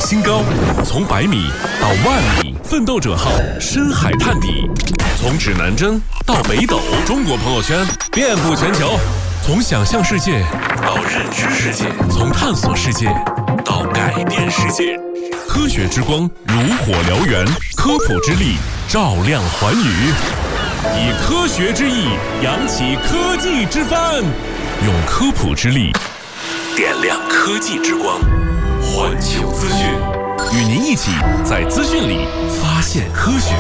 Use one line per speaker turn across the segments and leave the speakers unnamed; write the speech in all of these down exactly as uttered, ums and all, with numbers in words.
新高，从百米到万米，奋斗者号深海探底，从指南针到北斗，中国朋友圈遍布全球。从想象世界到认知世界，从探索世界到改变世界。科学之光如火燎原，科普之力照亮寰宇。以科学之翼扬起科技之帆，用科普之力点亮科技之光。环球资讯，与您一起在资讯里发现科学。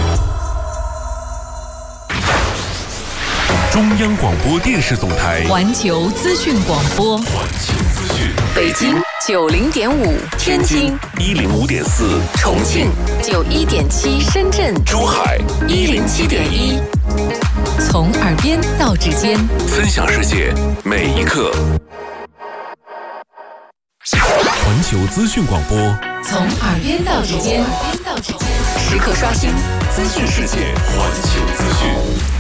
中央广播电视总台
环球资讯广播，
环球资讯，
北京九零点五，天津
一零五点四，
重庆九一点七，深圳
珠海
一零七点一。从耳边到指尖，
分享世界每一刻。环球资讯广播，
从耳边到指尖，时刻刷新资讯世界。
环球资讯。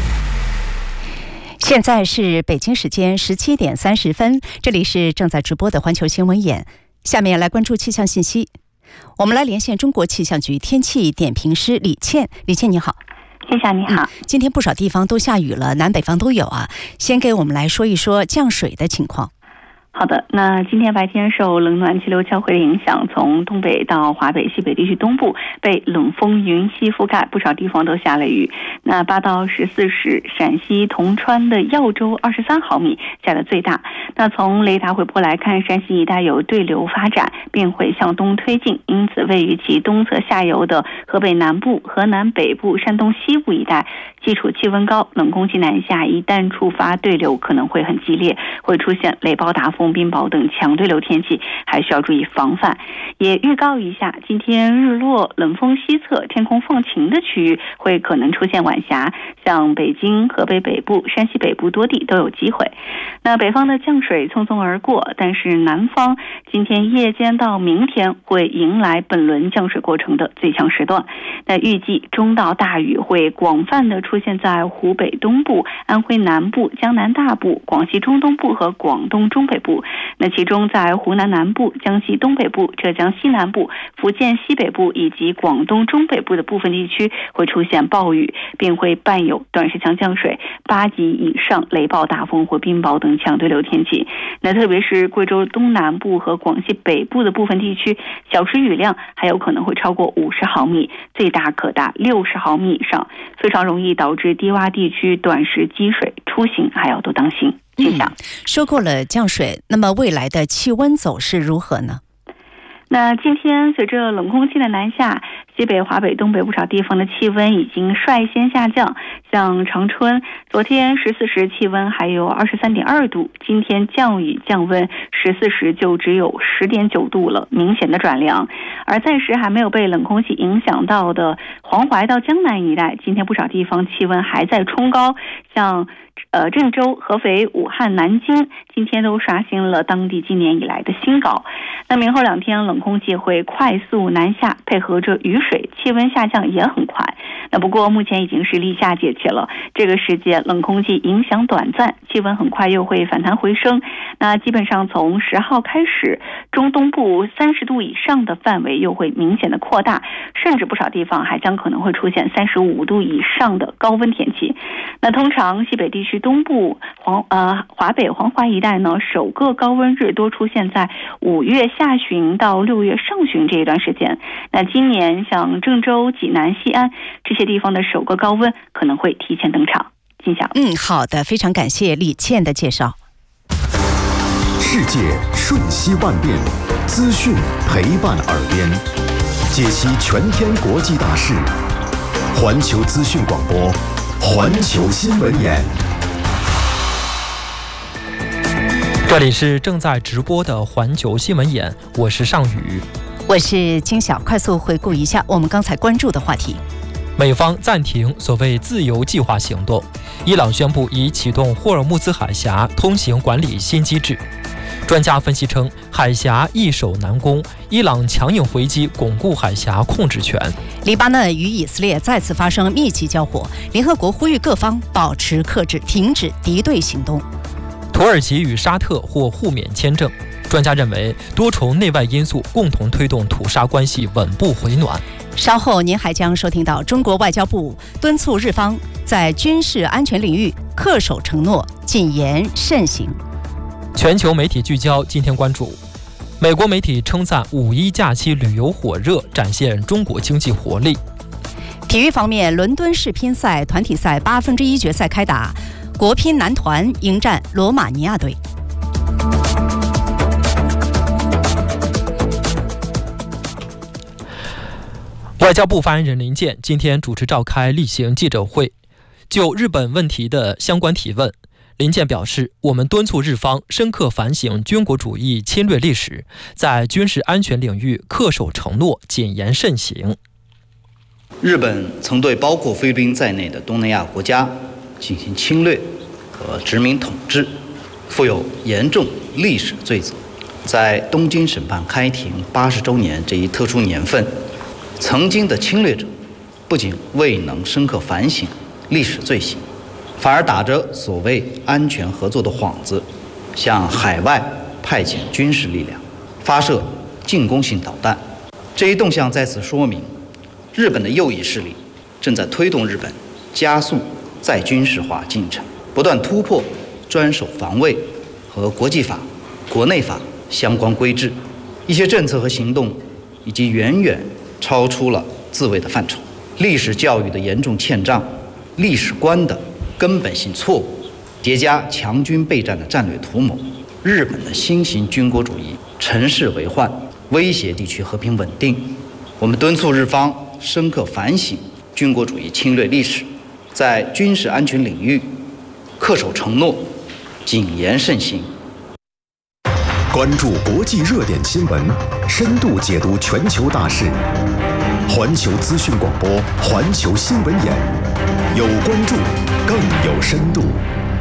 现在是北京时间十七点三十分，这里是正在直播的环球新闻眼。下面来关注气象信息。我们来连线中国气象局天气点评师李倩。李倩你好。
谢谢你好、嗯。
今天不少地方都下雨了，南北方都有啊。先给我们来说一说降水的情况。
好的，那今天白天受冷暖气流交汇的影响，从东北到华北、西北地区东部被冷风云系覆盖，不少地方都下了雨。那八到十四时，陕西铜川的耀州二十三毫米下的最大。那从雷达回波来看，山西一带有对流发展，并会向东推进，因此位于其东侧下游的河北南部、河南北部、山东西部一带，基础气温高，冷空气南下，一旦触发对流可能会很激烈，会出现雷暴大风、冰雹等强对流天气，还需要注意防范。也预告一下，今天日落冷风西侧，天空放晴的区域会可能出现晚霞，像北京、河北北部、山西北部多地都有机会。那北方的降水匆匆而过，但是南方今天夜间到明天会迎来本轮降水过程的最强时段。那预计中到大雨会广泛的出现在湖北东部、安徽南部、江南大部、广西中东部和广东中北部。那其中在湖南南部、江西东北部、浙江西南部、福建西北部以及广东中北部的部分地区会出现暴雨，并会伴有短时强降水、八级以上雷暴大风或冰雹等强对流天气。那特别是贵州东南部和广西北部的部分地区，小时雨量还有可能会超过五十毫米，最大可达六十毫米以上，非常容易导致低洼地区短时积水，出行还要多当心。
嗯，说过了降水，那么未来的气温走势如何呢？
那今天随着冷空气的南下，西北、华北、东北不少地方的气温已经率先下降。像长春，昨天十四时气温还有二十三点二度，今天降雨降温，十四时就只有十点九度了，明显的转凉。而暂时还没有被冷空气影响到的黄淮到江南一带，今天不少地方气温还在冲高，像呃，郑州、合肥、武汉、南京今天都刷新了当地今年以来的新高。那明后两天冷空气会快速南下，配合着雨水，气温下降也很快。那不过目前已经是立夏节气了，这个时节冷空气影响短暂，气温很快又会反弹回升。那基本上从十号开始，中东部三十度以上的范围又会明显的扩大，甚至不少地方还将可能会出现三十五度以上的高温天气。那通常西北地区东部、黄呃华北、黄淮一带呢，首个高温日多出现在五月下旬到六月上旬这一段时间。那今年像郑州、济南、西安这些地方的首个高温可能会提前登场。金晓，
嗯，好的，非常感谢李倩的介绍。
世界瞬息万变，资讯陪伴耳边，解析全天国际大事。环球资讯广播，环球新闻眼。
这里是正在直播的环球新闻眼，我是尚宇，
我是金晓。快速回顾一下我们刚才关注的话题。
美方暂停所谓自由计划行动，伊朗宣布已启动霍尔木兹海峡通行管理新机制。专家分析称，海峡易守难攻，伊朗强硬回击，巩固海峡控制权。
黎巴嫩与以色列再次发生密集交火，联合国呼吁各方保持克制，停止敌对行动。
土耳其与沙特获互免签证。 专家认为，多重内外因素共同推动土沙关系稳步回暖。
稍后您还将收听到中国外交部敦促日方在军事安全领域恪守承诺，谨言慎行。
全球媒体聚焦，今天关注美国媒体称赞五一假期旅游火热，展现中国经济活力。
体育方面，伦敦世乒赛团体赛八分之一决赛开打，国乒男团迎战罗马尼亚队。
外交部发言人林健今天主持召开例行记者会，就日本问题的相关提问，林健表示，我们敦促日方深刻反省军国主义侵略历史，在军事安全领域恪守承诺，谨言慎行。
日本曾对包括菲律宾在内的东南亚国家进行侵略和殖民统治，负有严重历史罪责。在东京审判开庭八十周年这一特殊年份，曾经的侵略者不仅未能深刻反省历史罪行，反而打着所谓安全合作的幌子，向海外派遣军事力量，发射进攻性导弹。这一动向在此说明，日本的右翼势力正在推动日本加速再军事化进程，不断突破专守防卫和国际法、国内法相关规制，一些政策和行动以及远远超出了自卫的范畴，历史教育的严重欠账，历史观的根本性错误，叠加强军备战的战略图谋，日本的新型军国主义乘势为患，威胁地区和平稳定。我们敦促日方深刻反省军国主义侵略历史，在军事安全领域恪守承诺，谨言慎行。
关注国际热点新闻，深度解读全球大事。环球资讯广播，环球新闻眼，有关注，更有深度。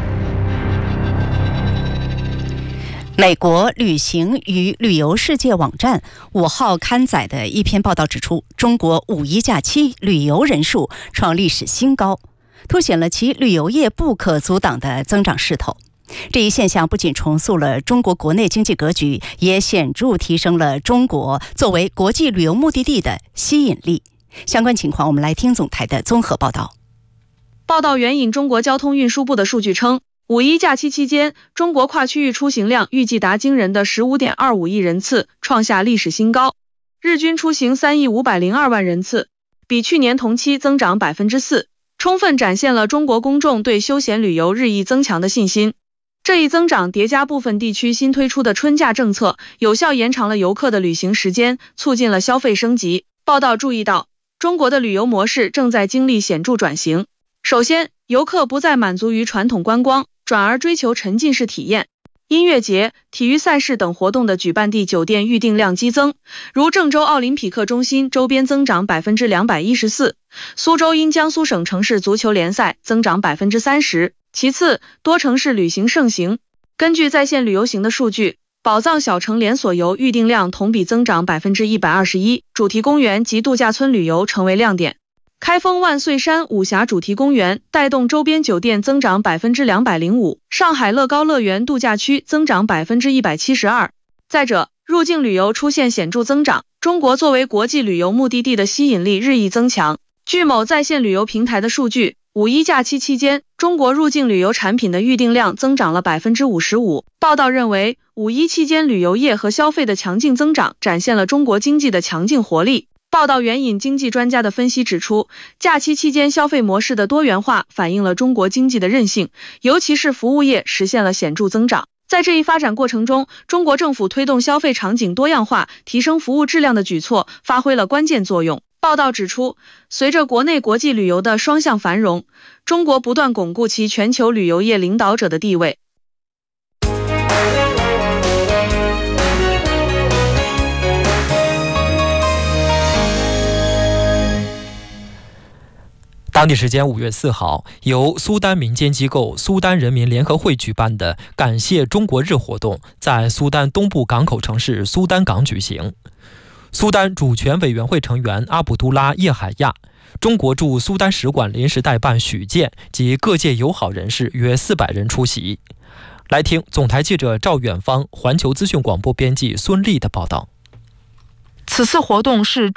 美国旅行与旅游世界网站五号刊载的一篇报道指出，中国五一假期旅游人数创历史新高，凸显了其旅游业不可阻挡的增长势头。这一现象不仅重塑了中国国内经济格局，也显著提升了中国作为国际旅游目的地的吸引力。相关情况，我们来听总台的综合报道。
报道援引中国交通运输部的数据称，五一假期期间，中国跨区域出行量预计达惊人的 十五点二五亿人次，创下历史新高。日均出行三亿五百零二万人次，比去年同期增长 百分之四， 充分展现了中国公众对休闲旅游日益增强的信心。这一增长叠加部分地区新推出的春假政策，有效延长了游客的旅行时间，促进了消费升级。报道注意到，中国的旅游模式正在经历显著转型。首先，游客不再满足于传统观光，转而追求沉浸式体验。音乐节、体育赛事等活动的举办地酒店预订量激增，如郑州奥林匹克中心周边增长 百分之两百一十四， 苏州因江苏省城市足球联赛增长 百分之三十。其次，多城市旅行盛行。根据在线旅游行的数据，宝藏小城连锁游预订量同比增长 百分之一百二十一， 主题公园及度假村旅游成为亮点。开封万岁山武侠主题公园带动周边酒店增长 百分之两百零五， 上海乐高乐园度假区增长 百分之一百七十二。再者，入境旅游出现显著增长，中国作为国际旅游目的地的吸引力日益增强。据某在线旅游平台的数据，五一假期期间，中国入境旅游产品的预订量增长了 百分之五十五。报道认为，五一期间旅游业和消费的强劲增长，展现了中国经济的强劲活力。报道援引经济专家的分析指出，假期期间消费模式的多元化反映了中国经济的韧性，尤其是服务业实现了显著增长。在这一发展过程中，中国政府推动消费场景多样化、提升服务质量的举措发挥了关键作用。报道指出，随着国内国际旅游的双向繁荣，中国不断巩固其全球旅游业领导者的地位。
当地时间五月四号，由苏丹民间机构苏丹人民联合会举办的感谢中国日活动在苏丹东部港口城市苏丹港举行。苏丹主权委员会成员阿卜杜拉·叶海亚、中国驻苏丹使馆临时代办许健及各界友好人士约四百人出席。 来听总台记者赵远芳、环球资讯广播编辑孙丽的报道。
此次活动是中